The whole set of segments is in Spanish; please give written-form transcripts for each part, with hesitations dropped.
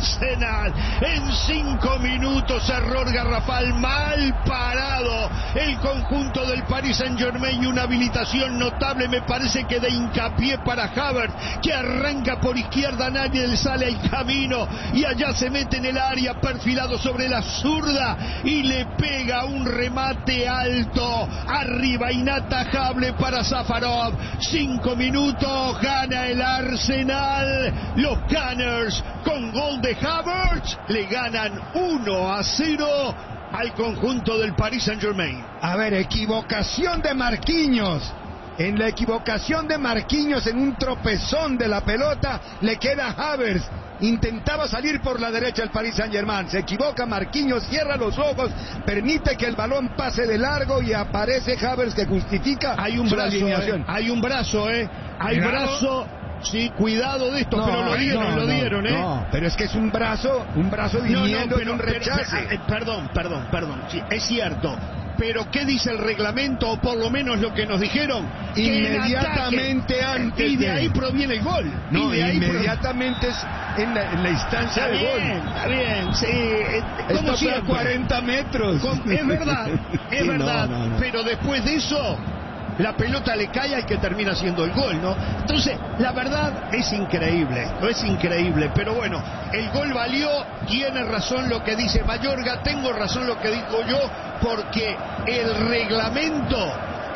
Arsenal. En 5 minutos, error garrafal, mal parado el conjunto del Paris Saint-Germain y una habilitación notable, me parece que de hincapié para Havertz, que arranca por izquierda, nadie le sale al camino y allá se mete en el área perfilado sobre la zurda y le pega un remate alto arriba, inatajable para Safarov. 5 minutos, gana el Arsenal. Los Gunners con gol de Havertz le ganan 1-0 al conjunto del Paris Saint-Germain. A ver, equivocación de Marquinhos. En la equivocación de Marquinhos, en un tropezón de la pelota, le queda Havertz. Intentaba salir por la derecha el Paris Saint-Germain. Se equivoca Marquinhos, cierra los ojos, permite que el balón pase de largo y aparece Havertz que justifica su alineación. Hay un brazo, hay brazo. Sí, cuidado de esto, pero lo dieron, No, pero es que es un brazo viniendo en un rechace. Perdón, sí, es cierto. Pero ¿qué dice el reglamento? O por lo menos lo que nos dijeron. Inmediatamente antes. Y de ahí proviene el gol. No, inmediatamente es en la instancia de gol. Está bien, sí. Como si a 40 metros. Es verdad, es verdad. No. Pero después de eso, la pelota le cae al que termina haciendo el gol, ¿no? Entonces, la verdad es increíble, pero bueno, el gol valió, tiene razón lo que dice Mayorga, tengo razón lo que digo yo, porque el reglamento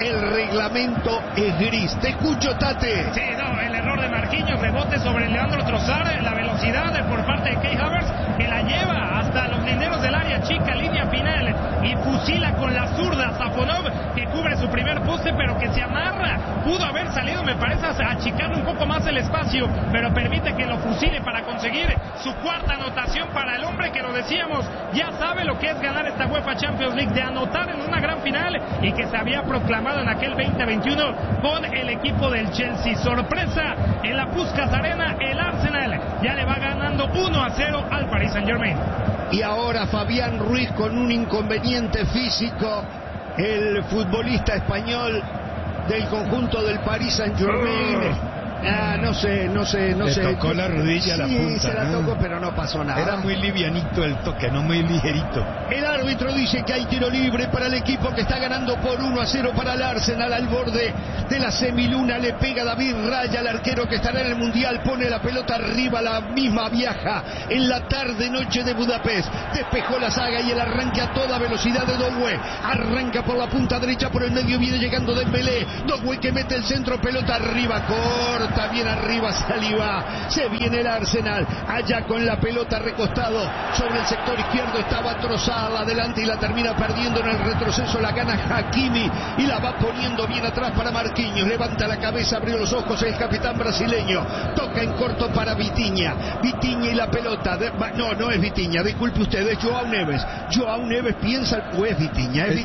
es gris. Te escucho, Tate. Sí, no, el error de Marquinhos, rebote sobre Leandro Trossard, la velocidad por parte de Kai Havertz, que la lleva hasta los lineros del área chica, línea final, y fusila con la zurda Safonov, que cubre su primer poste, pero que se amarra. Pudo haber salido, me parece, a achicarle un poco más el espacio, pero permite que lo fusile para conseguir su cuarta anotación para el hombre que, lo decíamos, ya sabe lo que es ganar esta UEFA Champions League, de anotar en una gran final, y que se había proclamado en aquel 2021 con el equipo del Chelsea. Sorpresa en la Puskás Arena, el Arsenal ya le va ganando 1-0 al Paris Saint-Germain. Y ahora Fabián Ruiz con un inconveniente físico, el futbolista español del conjunto del Paris Saint-Germain. No sé. Le tocó la rodilla a la punta. Sí, se la tocó, pero no pasó nada. Era muy livianito el toque, no muy ligerito. El árbitro dice que hay tiro libre para el equipo que está ganando por 1-0 para el Arsenal. Al borde de la semiluna le pega David Raya, el arquero que estará en el Mundial. Pone la pelota arriba, la misma viaja en la tarde-noche de Budapest. Despejó la saga y el arranque a toda velocidad de Doué. Arranca por la punta derecha, por el medio viene llegando Dembélé. Doué que mete el centro, pelota arriba, corta bien arriba Saliba. Se viene el Arsenal, allá con la pelota recostado sobre el sector izquierdo estaba Trossard adelante y la termina perdiendo en el retroceso, la gana Hakimi y la va poniendo bien atrás para Marquinhos. Levanta la cabeza, abrió los ojos el capitán brasileño, toca en corto para Vitinha y la pelota no es Vitinha, disculpe usted, es Joao Neves piensa, o es Vitinha, es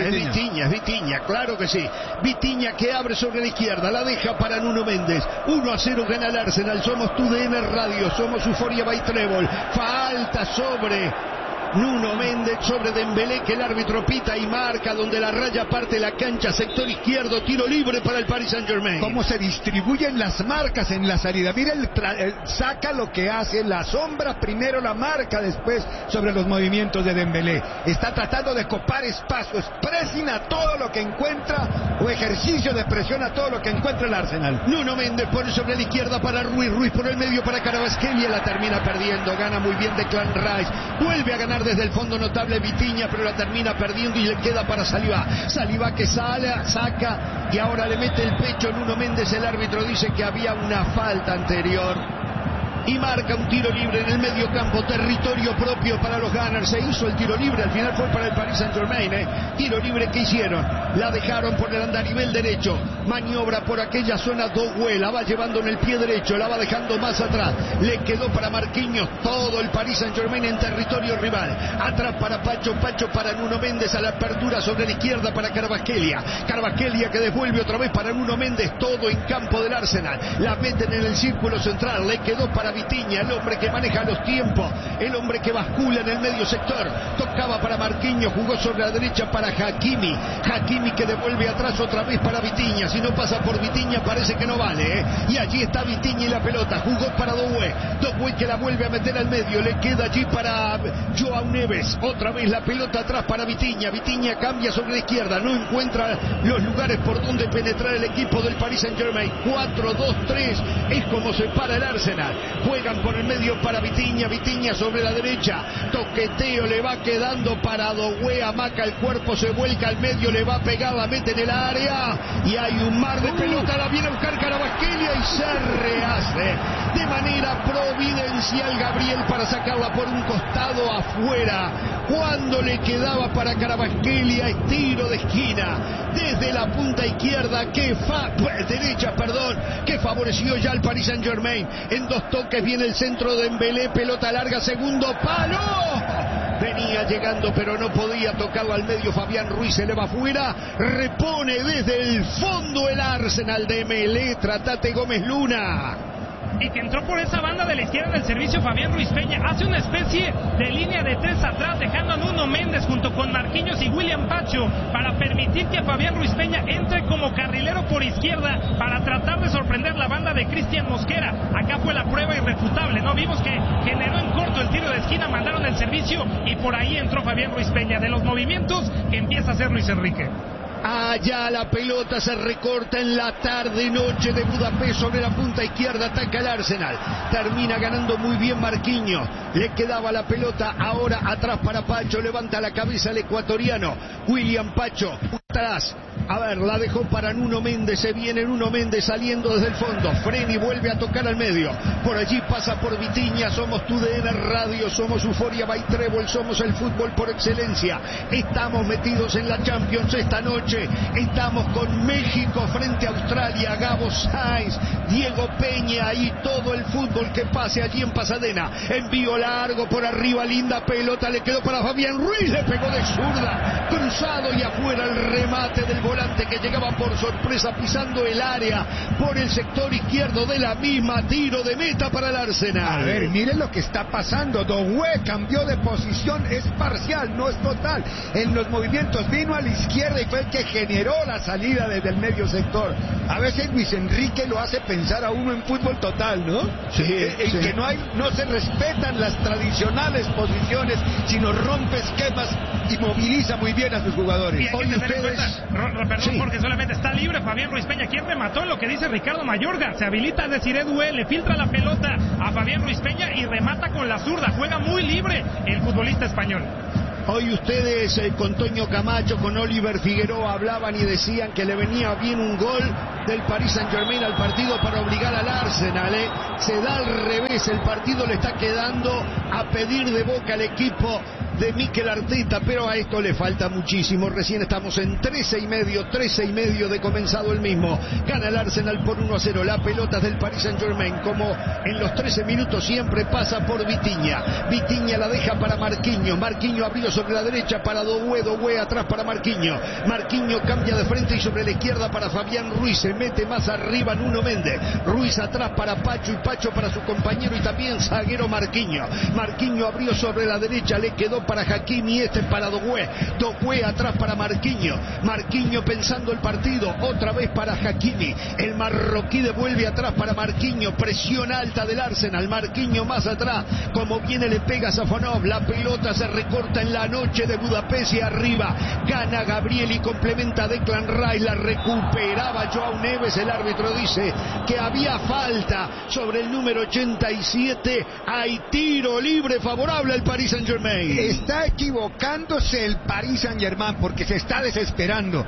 Vitinha, claro que sí. Vitinha que abre sobre la izquierda, la deja para Nuno Méndez. 1-0 gana el Arsenal. Somos TUDN Radio, somos Euforia by Trébol. Falta sobre Nuno Méndez, sobre Dembélé, que el árbitro pita y marca donde la raya parte la cancha, sector izquierdo, tiro libre para el Paris Saint-Germain. Cómo se distribuyen las marcas en la salida. Mira, saca lo que hace, la sombra primero, la marca después sobre los movimientos de Dembélé. Está tratando de copar espacios, pressing a todo lo que encuentra, o ejercicio de presión a todo lo que encuentra el Arsenal. Nuno Méndez pone sobre la izquierda para Ruiz por el medio para Kvaratskhelia, la termina perdiendo, gana muy bien Declan Rice, vuelve a ganar desde el fondo notable Vitinha, pero la termina perdiendo y le queda para Saliba que saca y ahora le mete el pecho Nuno Méndez. El árbitro dice que había una falta anterior y marca un tiro libre en el medio campo, territorio propio para los Gunners. Se hizo el tiro libre, al final fue para el Paris Saint-Germain, tiro libre que hicieron, la dejaron por el andarivel derecho, maniobra por aquella zona Doué, la va llevando en el pie derecho, la va dejando más atrás, le quedó para Marquinhos, todo el Paris Saint-Germain en territorio rival, atrás para Pacho para Nuno Méndez, a la apertura sobre la izquierda para Kvaratskhelia que devuelve otra vez para Nuno Méndez, todo en campo del Arsenal, la meten en el círculo central, le quedó para para Vitinha, el hombre que maneja los tiempos, el hombre que bascula en el medio sector. Tocaba para Marquinhos, jugó sobre la derecha para Hakimi. Hakimi que devuelve atrás otra vez para Vitinha. Si no pasa por Vitinha parece que no vale, ¿eh? Y allí está Vitinha y la pelota. Jugó para Doué. Doué que la vuelve a meter al medio. Le queda allí para Joao Neves. Otra vez la pelota atrás para Vitinha. Vitinha cambia sobre la izquierda. No encuentra los lugares por donde penetrar el equipo del Paris Saint-Germain. 4-2-3 es como se para el Arsenal. Juegan por el medio para Vitinha. Vitinha sobre la derecha. Toqueteo le va quedando para Doué. Amaca el cuerpo, se vuelca al medio, le va a pegar, la mete en el área. Y hay un mar de pelota. La viene a buscar Kvaratskhelia y se rehace de manera providencial Gabriel para sacarla por un costado afuera. Cuando le quedaba para Kvaratskhelia, tiro de esquina desde la punta izquierda derecha, que favoreció ya al Paris Saint-Germain. En dos toques viene el centro de Dembélé, pelota larga, segundo palo. Venía llegando pero no podía tocarlo al medio. Fabián Ruiz se le va afuera. Repone desde el fondo el Arsenal de Meletra, Tate Gómez Luna. Y que entró por esa banda de la izquierda del servicio Fabián Ruiz Peña. Hace una especie de línea de tres atrás, dejando a Nuno Méndez junto con Marquinhos y William Pacho para permitir que Fabián Ruiz Peña entre como carrilero por izquierda para tratar de sorprender la banda de Cristian Mosquera. Acá fue la prueba irrefutable, ¿no? Vimos que generó en corto el tiro de esquina, mandaron el servicio y por ahí entró Fabián Ruiz Peña. De los movimientos que empieza a hacer Luis Enrique. Allá la pelota se recorta en la tarde-noche de Budapest sobre la punta izquierda, ataca el Arsenal, termina ganando muy bien Marquinhos, le quedaba la pelota ahora atrás para Pacho, levanta la cabeza el ecuatoriano, William Pacho, atrás, a ver, la dejó para Nuno Méndez, se viene Nuno Méndez saliendo desde el fondo, Freni vuelve a tocar al medio, por allí pasa por Vitinha, somos TUDN Radio, somos Euforia by Trébol, somos el fútbol por excelencia, estamos metidos en la Champions esta noche. Estamos con México frente a Australia, Gabo Sainz, Diego Peña y todo el fútbol que pase allí en Pasadena. Envío largo por arriba, linda pelota, le quedó para Fabián Ruiz, le pegó de zurda, cruzado y afuera el remate del volante que llegaba por sorpresa pisando el área por el sector izquierdo de la misma, tiro de meta para el Arsenal. A ver, miren lo que está pasando, Doué cambió de posición, es parcial, no es total. En los movimientos vino a la izquierda y fue el que generó la salida desde el medio sector. A veces Luis Enrique lo hace pensar a uno en fútbol total, ¿no? Sí, en que no se respetan las tradicionales posiciones, sino rompe esquemas y moviliza muy bien a sus jugadores. Y hay que tener en cuenta, perdón, porque solamente está libre Fabián Ruiz Peña. ¿Quién remató? Lo que dice Ricardo Mayorga. Se habilita Desiré Doué, le filtra la pelota a Fabián Ruiz Peña y remata con la zurda. Juega muy libre el futbolista español. Hoy ustedes con Toño Camacho, con Oliver Figueroa hablaban y decían que le venía bien un gol del Paris Saint-Germain al partido para obligar al Arsenal, ¿eh? Se da al revés, el partido le está quedando a pedir de boca al equipo de Mikel Arteta, pero a esto le falta muchísimo. Recién estamos en 13 y medio de comenzado el mismo. Gana el Arsenal por 1-0. La pelota es del Paris Saint-Germain, como en los 13 minutos siempre pasa por Vitinha. Vitinha la deja para Marquinhos. Marquinhos abrió sobre la derecha para Doué. Doué atrás para Marquinhos. Marquinhos cambia de frente y sobre la izquierda para Fabián Ruiz. Se mete más arriba Nuno Méndez. Ruiz atrás para Pacho y Pacho para su compañero y también zaguero Marquinhos. Marquinhos abrió sobre la derecha, le quedó para Hakimi, para Doué. Doué atrás para Marquinhos. Marquinhos pensando el partido, otra vez para Hakimi. El marroquí devuelve atrás para Marquinhos. Presión alta del Arsenal. Marquinhos más atrás. Como viene le pega Safonov. La pelota se recorta en la noche de Budapest y arriba. Gana Gabriel y complementa Declan Rice. La recuperaba Joao Neves. El árbitro dice que había falta sobre el número 87. Hay tiro libre favorable al Paris Saint-Germain. Está equivocándose el Paris Saint-Germain porque se está desesperando.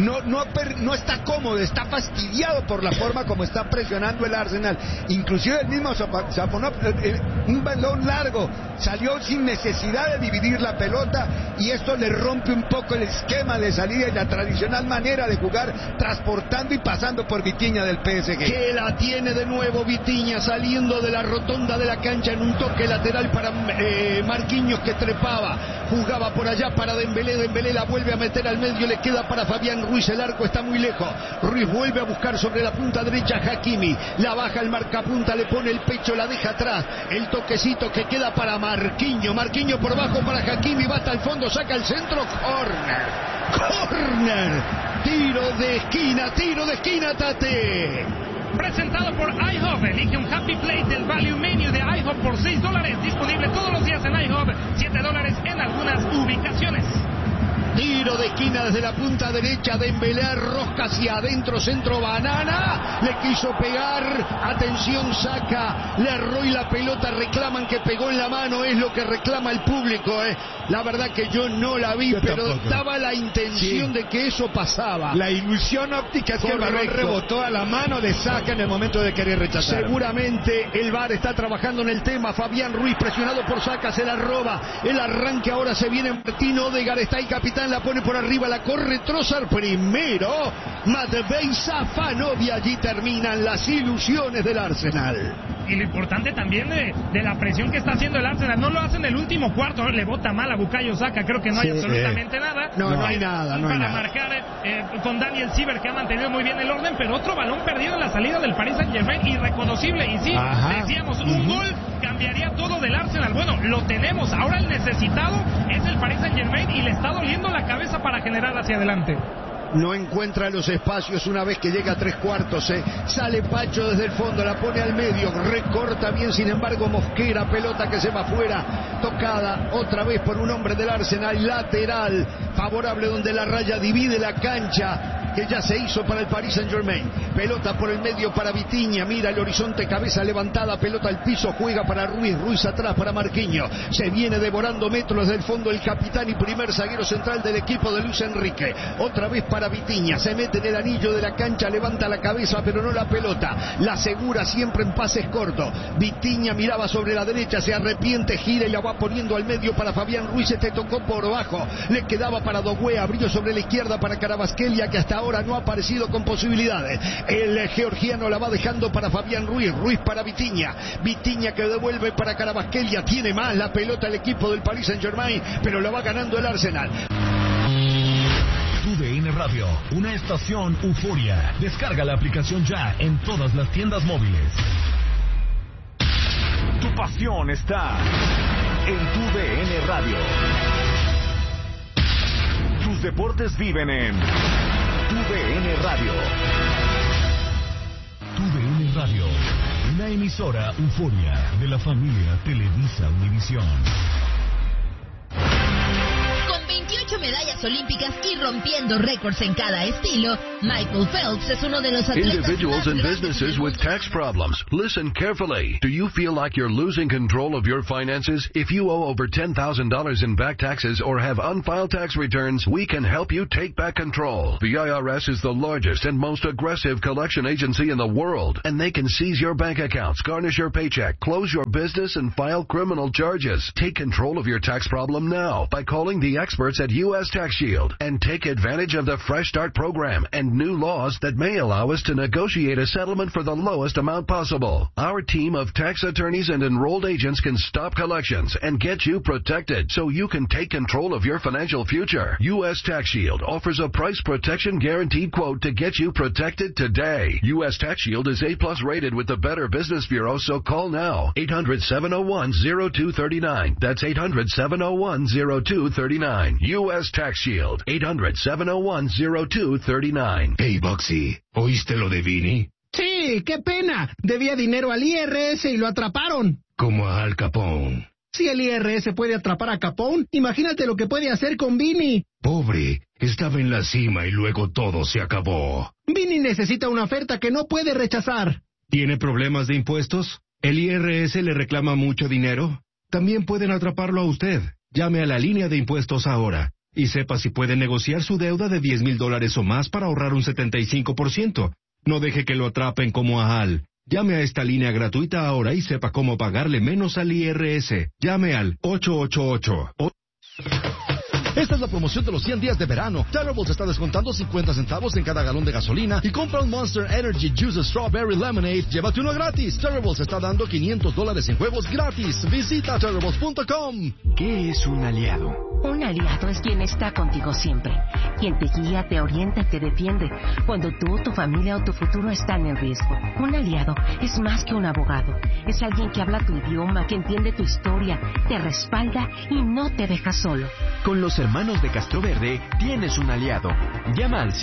No está cómodo, está fastidiado por la forma como está presionando el Arsenal. Inclusive el mismo Safonov, un balón largo, salió sin necesidad de dividir la pelota y esto le rompe un poco el esquema de salida y la tradicional manera de jugar, transportando y pasando por Vitinha del PSG. Que la tiene de nuevo Vitinha saliendo de la rotonda de la cancha en un toque lateral para Marquinhos que trepaba. tocaba, jugaba por allá para Dembélé, Dembélé la vuelve a meter al medio, le queda para Fabián Ruiz, el arco está muy lejos, Ruiz vuelve a buscar sobre la punta derecha Hakimi, la baja el marcapunta, le pone el pecho, la deja atrás, el toquecito que queda para Marquinhos, Marquinhos por bajo para Hakimi, va hasta el fondo, saca el centro, corner, tiro de esquina, Tate. Presentado por IHOP, elige un Happy Plate del Value Menu de IHOP por $6, disponible todos los días en IHOP, $7 en algunas ubicaciones. Tiro de esquina desde la punta derecha, Dembélé, rosca hacia adentro, centro banana, le quiso pegar, atención, saca, le erró y la pelota, reclaman que pegó en la mano, es lo que reclama el público, La verdad que yo no la vi, pero daba la intención de que eso pasaba. La ilusión óptica es que el balón rebotó a la mano de Saka en el momento de querer rechazar. Seguramente el VAR está trabajando en el tema, Fabián Ruiz presionado por Saka, se la roba, el arranque ahora se viene Martín Odegaard, está el capitán, la pone por arriba, la corre Trossard primero, Matvei Safanovic, allí terminan las ilusiones del Arsenal. Y lo importante también de la presión que está haciendo el Arsenal, no lo hace en el último cuarto, le bota mal a Bukayo Saka, creo que no hay absolutamente nada. No hay nada. Para marcar con Daniel Siever, que ha mantenido muy bien el orden, pero otro balón perdido en la salida del Paris Saint-Germain, irreconocible, y sí, decíamos, un gol cambiaría todo del Arsenal. Bueno, lo tenemos, ahora el necesitado es el Paris Saint-Germain y le está doliendo la cabeza para generar hacia adelante. No encuentra los espacios una vez que llega a 3/4, sale Pacho desde el fondo, la pone al medio, recorta bien, sin embargo Mosquera, pelota que se va afuera, tocada otra vez por un hombre del Arsenal, lateral, favorable donde la raya divide la cancha, que ya se hizo para el Paris Saint-Germain, pelota por el medio para Vitinha, mira el horizonte, cabeza levantada, pelota al piso, juega para Ruiz, Ruiz atrás para Marquinhos, se viene devorando metros del fondo el capitán y primer zaguero central del equipo de Luis Enrique, otra vez para Vitinha, se mete en el anillo de la cancha, levanta la cabeza pero no la pelota, la asegura siempre en pases cortos, Vitinha miraba sobre la derecha, se arrepiente, gira y la va poniendo al medio para Fabián Ruiz, este tocó por bajo, le quedaba para Doué, abrió sobre la izquierda para Carabasquelia, que hasta ahora no ha aparecido con posibilidades, el georgiano la va dejando para Fabián Ruiz, Ruiz para Vitinha, Vitinha que devuelve para Carabasquelia, tiene más la pelota el equipo del Paris Saint-Germain, pero la va ganando el Arsenal. TUDN Radio, una estación euforia. Descarga la aplicación ya en todas las tiendas móviles. Tu pasión está en TUDN Radio. Tus deportes viven en TUDN Radio. TUDN Radio, una emisora euforia de la familia Televisa Univisión. 28 medallas olímpicas y rompiendo récords en cada estilo, Michael Phelps es uno de los atletas. Individuals and businesses with tax problems, listen carefully. Do you feel like you're losing control of your finances? If you owe over $10,000 in back taxes or have unfiled tax returns, we can help you take back control. The IRS is the largest and most aggressive collection agency in the world, and they can seize your bank accounts, garnish your paycheck, close your business, and file criminal charges. Take control of your tax problem now by calling the experts at U.S. Tax Shield and take advantage of the Fresh Start program and new laws that may allow us to negotiate a settlement for the lowest amount possible. Our team of tax attorneys and enrolled agents can stop collections and get you protected so you can take control of your financial future. U.S. Tax Shield offers a price protection guaranteed quote to get you protected today. U.S. Tax Shield is A+ rated with the Better Business Bureau, so call now. 800-701-0239. That's 800-701-0239. U.S. Tax Shield. 800-701-0239. Hey, Boxy, ¿oíste lo de Vini? Sí, qué pena. Debía dinero al IRS y lo atraparon. Como a Al Capone. Si el IRS puede atrapar a Capone, imagínate lo que puede hacer con Vini. Pobre, estaba en la cima y luego todo se acabó. Vini necesita una oferta que no puede rechazar. ¿Tiene problemas de impuestos? ¿El IRS le reclama mucho dinero? También pueden atraparlo a usted. Llame a la línea de impuestos ahora y sepa si puede negociar su deuda de $10,000 o más para ahorrar un 75%. No deje que lo atrapen como a Al. Llame a esta línea gratuita ahora y sepa cómo pagarle menos al IRS. Llame al 888. Esta es la promoción de los 100 días de verano. Terribles está descontando 50 centavos en cada galón de gasolina y compra un Monster Energy Juice Strawberry Lemonade. Llévate uno gratis. Terribles está dando $500 en juegos gratis. Visita Terribles.com. ¿Qué es un aliado? Un aliado es quien está contigo siempre. Quien te guía, te orienta y te defiende cuando tú, tu familia o tu futuro están en riesgo. Un aliado es más que un abogado. Es alguien que habla tu idioma, que entiende tu historia, te respalda y no te deja solo. Con los hermanos de Castroverde tienes un aliado. Llama al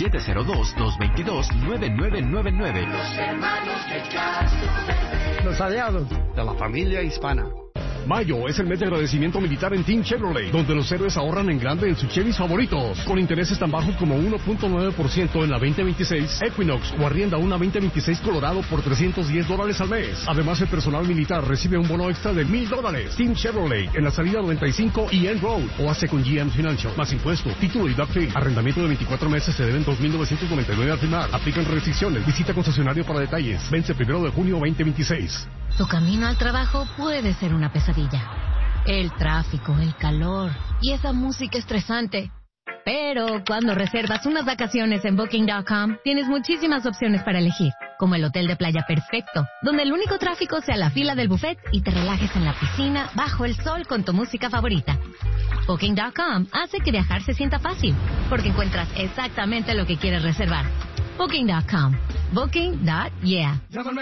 702-222-9999. Los hermanos de Castroverde. Los aliados de la familia hispana. Mayo es el mes de agradecimiento militar en Team Chevrolet, donde los héroes ahorran en grande en sus Chevys favoritos, con intereses tan bajos como 1.9% en la 2026 Equinox o arrienda una 2026 Colorado por $310 al mes. Además, el personal militar recibe un bono extra de $1,000. Team Chevrolet en la salida 95 y End Road o hace con GM Financial. Más impuesto, título y doc fee. Arrendamiento de 24 meses se deben $2,999 al firmar. Aplican restricciones. Visita concesionario para detalles. Vence 1 de junio 2026. Tu camino al trabajo puede ser una pesadilla. El tráfico, el calor y esa música estresante. Pero cuando reservas unas vacaciones en Booking.com, tienes muchísimas opciones para elegir, como el hotel de playa perfecto, donde el único tráfico sea la fila del buffet y te relajes en la piscina bajo el sol con tu música favorita. Booking.com hace que viajar se sienta fácil, porque encuentras exactamente lo que quieres reservar. Booking.com. Booking.yeah.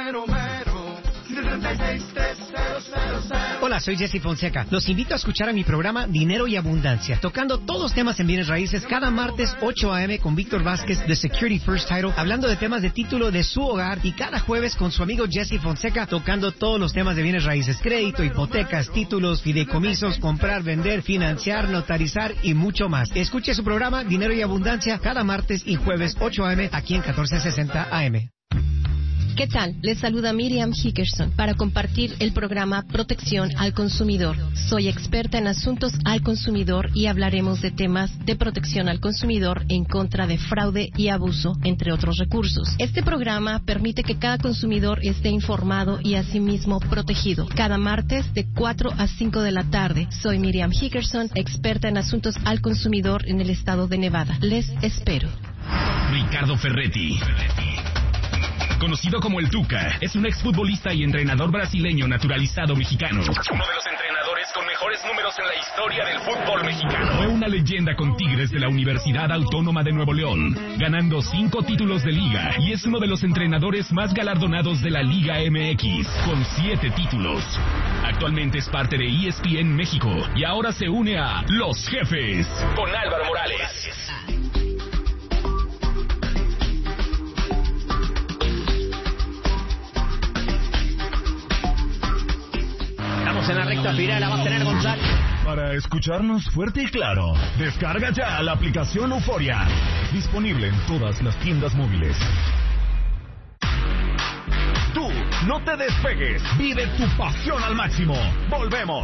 Hola, soy Jesse Fonseca. Los invito a escuchar a mi programa Dinero y Abundancia, tocando todos los temas en bienes raíces cada martes 8 a.m. con Víctor Vázquez de Security First Title, hablando de temas de título de su hogar, y cada jueves con su amigo Jesse Fonseca tocando todos los temas de bienes raíces, crédito, hipotecas, títulos, fideicomisos, comprar, vender, financiar, notarizar y mucho más. Escuche su programa Dinero y Abundancia cada martes y jueves 8 a.m. aquí en 1460 AM. ¿Qué tal? Les saluda Miriam Hickerson para compartir el programa Protección al Consumidor. Soy experta en asuntos al consumidor y hablaremos de temas de protección al consumidor en contra de fraude y abuso, entre otros recursos. Este programa permite que cada consumidor esté informado y asimismo protegido. Cada martes de 4 a 5 de la tarde. Soy Miriam Hickerson, experta en asuntos al consumidor en el estado de Nevada. Les espero. Ricardo Ferretti, conocido como el Tuca, es un exfutbolista y entrenador brasileño naturalizado mexicano. Uno de los entrenadores con mejores números en la historia del fútbol mexicano. Fue una leyenda con Tigres de la Universidad Autónoma de Nuevo León, ganando 5 títulos de liga, y es uno de los entrenadores más galardonados de la Liga MX, con 7 títulos. Actualmente es parte de ESPN México y ahora se une a Los Jefes con Álvaro Morales. En la recta final la va a tener González. Para escucharnos fuerte y claro, descarga ya la aplicación Euforia. Disponible en todas las tiendas móviles. Tú, no te despegues. Vive tu pasión al máximo. Volvemos.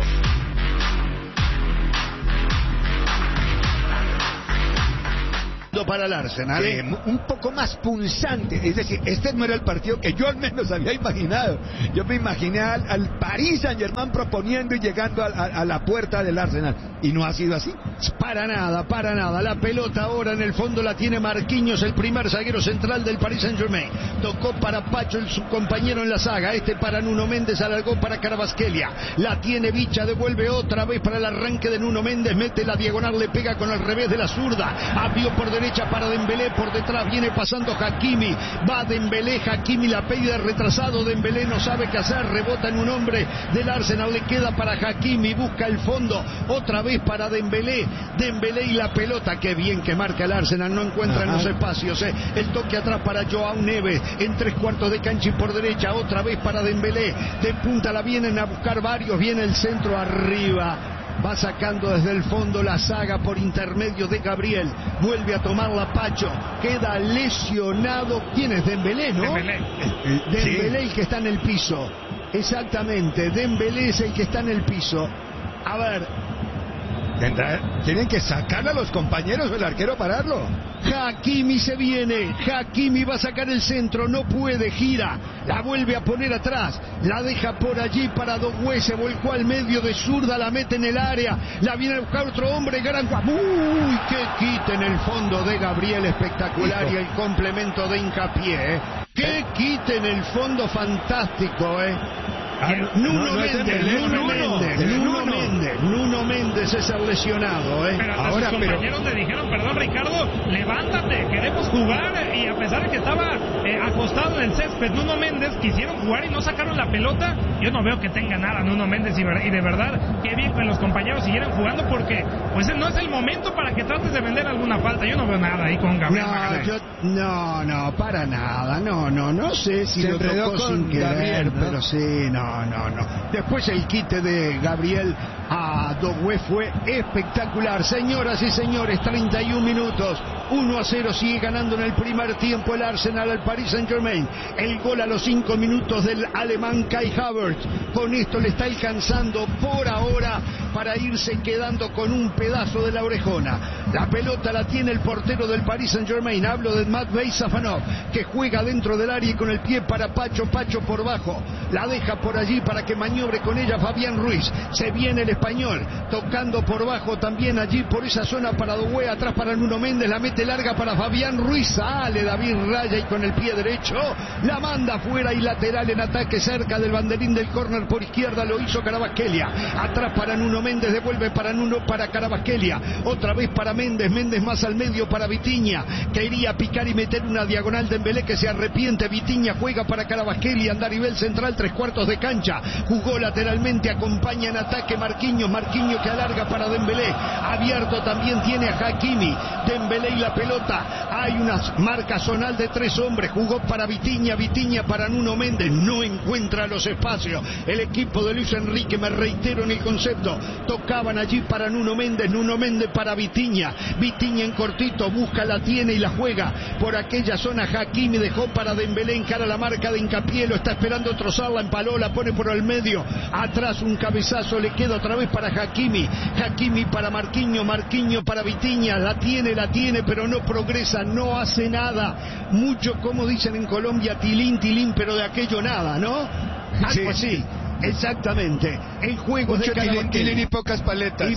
Para el Arsenal, un poco más punzante, es decir, este no era el partido que yo al menos había imaginado. Yo me imaginé al Paris Saint-Germain proponiendo y llegando a la puerta del Arsenal, y no ha sido así. Para nada, la pelota ahora en el fondo la tiene Marquinhos, el primer zaguero central del Paris Saint-Germain. Tocó para Pacho, su compañero en la saga, para Nuno Méndez, alargó para Carvajal, la tiene Vicha, devuelve otra vez para el arranque de Nuno Méndez, mete la diagonal, le pega con el revés de la zurda, abrió por derecha para Dembélé, por detrás viene pasando Hakimi, va Dembélé, Hakimi la pedida, retrasado Dembélé, no sabe qué hacer, rebota en un hombre del Arsenal, le queda para Hakimi, busca el fondo, otra vez para Dembélé y la pelota, qué bien que marca el Arsenal, no encuentra en los espacios, el toque atrás para Joao Neves, en 3/4 de cancha y por derecha, otra vez para Dembélé, de punta la vienen a buscar varios, viene el centro arriba. Va sacando desde el fondo la saga por intermedio de Gabriel. Vuelve a tomarla Pacho. Queda lesionado. ¿Quién es? Dembélé, ¿no? Dembélé el que está en el piso. Exactamente. Dembélé es el que está en el piso. A ver. Tienen que sacarle a los compañeros o el arquero pararlo. Hakimi se viene, Hakimi va a sacar el centro, no puede, gira, la vuelve a poner atrás, la deja por allí para Doué, se volcó al medio de zurda, la mete en el área, la viene a buscar otro hombre, gran... ¡Uy! ¡Qué quite en el fondo de Gabriel, espectacular! Y el complemento de Hincapié, ¿eh? ¡Qué quite en el fondo, fantástico, eh! Nuno Méndez es el lesionado, Pero hasta sus compañeros le dijeron, perdón Ricardo, levántate, queremos jugar, y a pesar de que estaba acostado en el césped Nuno Méndez, quisieron jugar y no sacaron la pelota. Yo no veo que tenga nada Nuno Méndez, y de verdad, qué bien que los compañeros siguieran jugando, porque pues no es el momento para que trates de vender alguna falta. Yo no veo nada ahí con Gabriel. No, para nada, no sé si se lo tocó sin querer, Gabriel, ¿no? pero sí, no. Después el quite de Gabriel a Doué fue espectacular. Señoras y señores, 31 minutos, 1-0, sigue ganando en el primer tiempo el Arsenal al Paris Saint-Germain. El gol a los 5 minutos del alemán Kai Havertz. Con esto le está alcanzando por ahora para irse quedando con un pedazo de la orejona. La pelota la tiene el portero del Paris Saint-Germain. Hablo de Matvei Safanov, que juega dentro del área y con el pie para Pacho por bajo. La deja por allí para que maniobre con ella Fabián Ruiz. Se viene el español, tocando por bajo también allí por esa zona para Doué, atrás para Nuno Méndez, la mete larga para Fabián Ruiz, sale David Raya y con el pie derecho la manda fuera y lateral en ataque cerca del banderín del córner por izquierda, lo hizo Carabasquelia, atrás para Nuno Méndez, devuelve para Carabasquelia, otra vez para Méndez más al medio para Vitinha, quería picar y meter una diagonal de Dembélé que se arrepiente, Vitinha juega para Carabasquelia, anda a nivel central, 3/4 de cancha, jugó lateralmente, acompaña en ataque Marquinhos que alarga para Dembélé, abierto también tiene a Hakimi, Dembélé y la pelota, hay una marca zonal de 3 hombres, jugó para Vitinha para Nuno Méndez, no encuentra los espacios, el equipo de Luis Enrique, me reitero en el concepto, tocaban allí para Nuno Méndez para Vitinha en cortito, busca, la tiene y la juega, por aquella zona Hakimi dejó para Dembélé, encara la marca de Hincapié, lo está esperando trozarla, empaló, la pone por el medio, atrás un cabezazo, le queda otra vez para Hakimi para Marquinhos para Vitinha, la tiene, pero no progresa, no hace nada, mucho como dicen en Colombia, tilín, pero de aquello nada, ¿no? Algo así. Exactamente, el juego mucho de tilín y pocas paletas.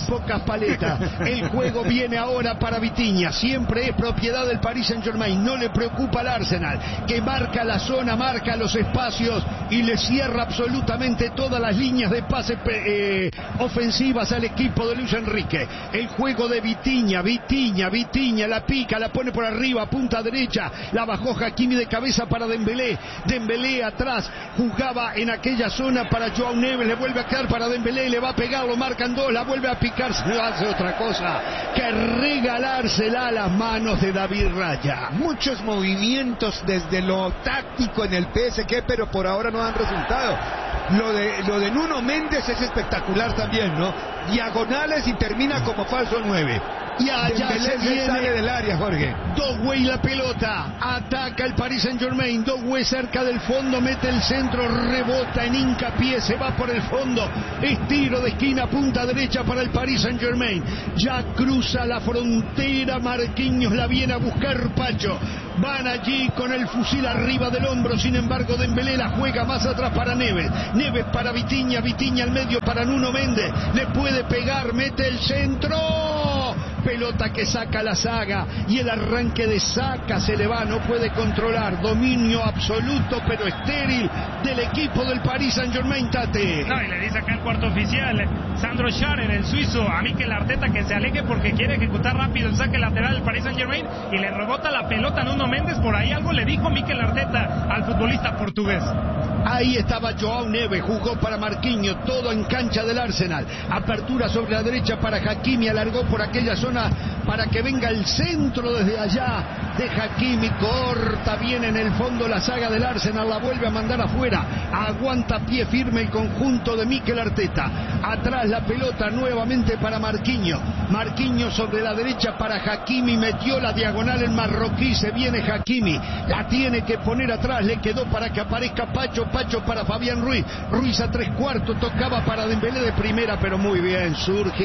El juego viene ahora para Vitinha, siempre es propiedad del Paris Saint-Germain, no le preocupa al Arsenal, que marca la zona, marca los espacios y le cierra absolutamente todas las líneas de pase ofensivas al equipo de Luis Enrique. El juego de Vitinha, la pica, la pone por arriba, punta derecha, la bajó Hakimi de cabeza para Dembélé atrás, jugaba en aquella zona para Joao Neves, le vuelve a quedar para Dembélé, le va a pegar, lo marcan 2, la vuelve a picar, no hace otra cosa que regalársela a las manos de David Raya. Muchos movimientos desde lo táctico en el PSG, pero por ahora no dan resultado. Lo de Nuno Méndez es espectacular también, ¿no? Diagonales y termina como falso 9. Y allá se viene, sale del área, Jorge. Doué y la pelota, ataca el Paris Saint-Germain, Doué cerca del fondo, mete el centro, rebota en Hincapié, se va por el fondo, estiro de esquina, punta derecha para el Paris Saint-Germain, ya cruza la frontera, Marquinhos la viene a buscar Pacho, van allí con el fusil arriba del hombro, sin embargo Dembélé la juega más atrás para Neves para Vitinha al medio para Nuno Méndez, le puede pegar, mete el centro, pelota que saca la saga y el arranque de Saka se le va, no puede controlar, dominio absoluto pero estéril del equipo del Paris Saint-Germain, Tate. No, y le dice acá el cuarto oficial, Sandro Scharer, el suizo, a Mikel Arteta que se aleje porque quiere ejecutar rápido el saque lateral del Paris Saint-Germain y le rebota la pelota a Nuno Méndez, por ahí algo le dijo Mikel Arteta al futbolista portugués. Ahí estaba Joao Neves, jugó para Marquinhos, todo en cancha del Arsenal, apertura sobre la derecha para Hakimi, alargó por aquella zona para que venga el centro desde allá de Hakimi, corta bien en el fondo la saga del Arsenal, la vuelve a mandar afuera, aguanta pie firme el conjunto de Mikel Arteta, atrás la pelota nuevamente para Marquinhos, Marquinhos sobre la derecha para Hakimi, metió la diagonal el marroquí, se viene Hakimi, la tiene que poner atrás, le quedó para que aparezca Pacho, Pacho para Fabián Ruiz, Ruiz a 3/4, tocaba para Dembélé de primera, pero muy bien, surge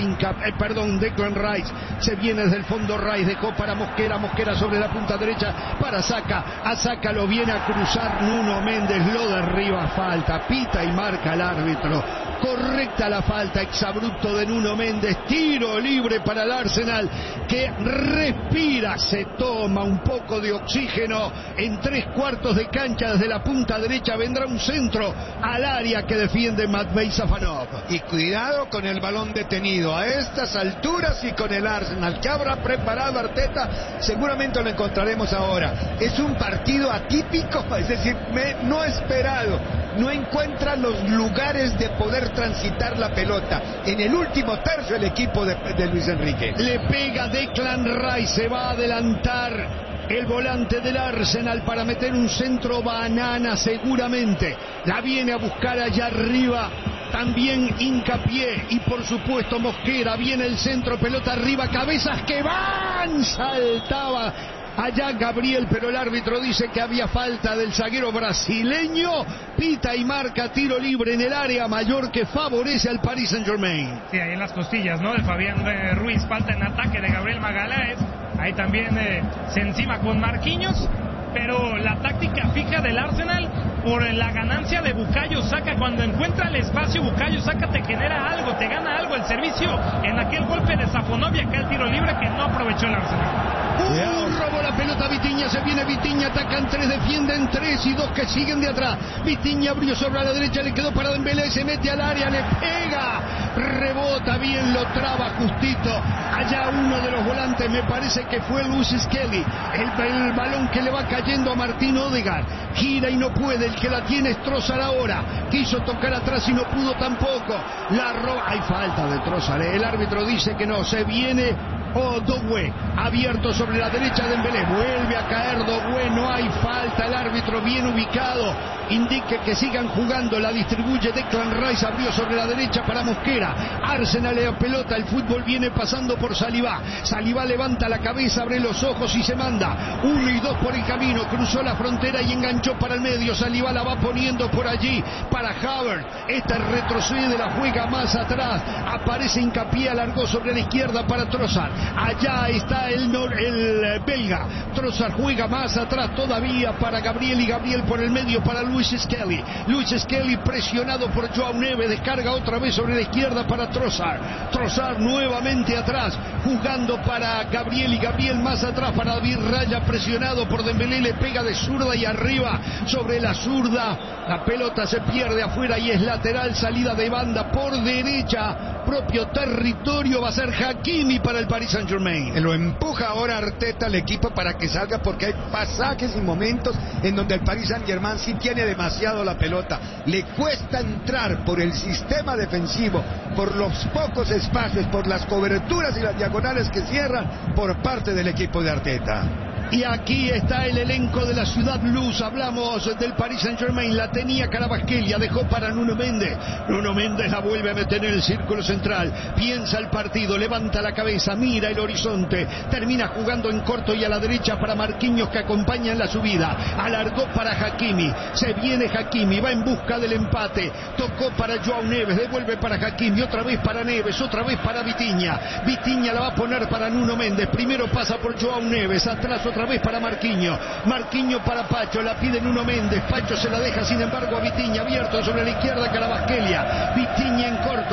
Declan Rice, se viene desde el fondo Rice, dejó para Mosquera, Mosquera sobre la punta derecha para Saka, a Saka lo viene a cruzar Nuno Méndez, lo derriba, falta, pita y marca el árbitro, correcta la falta, exabrupto de Nuno Méndez, tiro libre para el Arsenal, que respira, se toma un poco de oxígeno, en 3/4 de cancha desde la punta derecha vendrá un centro al área que defiende Matvei Safanov. Y cuidado con el balón detenido, a estas alturas y con el Arsenal, que habrá preparado Arteta, seguramente lo encontraremos ahora. Es un partido atípico, es decir, no esperado, no encuentra los lugares de poder transitar la pelota. En el último tercio el equipo de Luis Enrique. Le pega Declan Rice, se va a adelantar el volante del Arsenal para meter un centro banana seguramente. La viene a buscar allá arriba. También Hincapié y por supuesto Mosquera. Viene el centro, pelota arriba, cabezas que van. Saltaba allá Gabriel, pero el árbitro dice que había falta del zaguero brasileño. Pita y marca tiro libre en el área mayor que favorece al Paris Saint-Germain. Sí, ahí en las costillas, ¿no? De Fabián Ruiz. Falta en ataque de Gabriel Magalhães. Ahí también se encima con Marquinhos. Pero la táctica fija del Arsenal por la ganancia de Bukayo Saka. Cuando encuentra el espacio Bukayo Saka te genera algo, te gana algo el servicio en aquel golpe de Safonov y acá el tiro libre que no aprovechó el Arsenal. Robó la pelota Vitinha, se viene Vitinha, atacan 3, defienden 3 y 2 que siguen de atrás. Vitinha abrió sobre la derecha, le quedó para Dembélé, se mete al área, le pega, rebota bien, lo traba justito. Allá uno de los volantes, me parece que fue Luis Skelly, el balón que le va cayendo a Martín Odegaard, gira y no puede, el que la tiene es Trossard ahora, quiso tocar atrás y no pudo tampoco, la roba, hay falta de Trossard, el árbitro dice que no, se viene Dogue, abierto sobre la derecha de Dembélé, vuelve a caer Dogue, no hay falta, el árbitro bien ubicado, indique que sigan jugando, la distribuye Declan Rice, abrió sobre la derecha para Mosquera, Arsenal le da pelota, el fútbol viene pasando por Saliba, Saliba levanta la cabeza, abre los ojos y se manda, 1 y 2 por el camino, cruzó la frontera y enganchó para el medio, Saliba la va poniendo por allí, para Havertz, esta retrocede, la juega más atrás, aparece Hincapié, alargó sobre la izquierda para Trossard, allá está el belga, Trossard juega más atrás todavía para Gabriel y Gabriel por el medio para Luis Skelly, Luis Skelly presionado por Joao Neves, descarga otra vez sobre la izquierda para Trossard, Trossard nuevamente atrás, jugando para Gabriel y Gabriel más atrás para David Raya, presionado por Dembélé, le pega de zurda y arriba sobre la zurda, la pelota se pierde afuera y es lateral, salida de banda por derecha, propio territorio, va a ser Hakimi para el Paris Saint-Germain. Lo empuja ahora Arteta al equipo para que salga, porque hay pasajes y momentos en donde el Paris Saint-Germain sí tiene demasiado la pelota, le cuesta entrar por el sistema defensivo, por los pocos espacios, por las coberturas y las diagonales que cierran por parte del equipo de Arteta. Y aquí está el elenco de la Ciudad Luz. Hablamos del Paris Saint-Germain. La tenía Kvaratskhelia, dejó para Nuno Méndez. Nuno Méndez la vuelve a meter en el círculo central. Piensa el partido, levanta la cabeza, mira el horizonte. Termina jugando en corto y a la derecha para Marquinhos, que acompaña en la subida. Alargó para Hakimi. Se viene Hakimi, va en busca del empate. Tocó para Joao Neves, devuelve para Hakimi. Otra vez para Neves, otra vez para Vitinha. Vitinha la va a poner para Nuno Méndez. Primero pasa por Joao Neves, atrás otra vez para Marquinhos, Marquinhos para Pacho, la pide Nuno Méndez, Pacho se la deja sin embargo a Vitinha, abierto sobre la izquierda Kvaratskhelia, Vitinha en corto,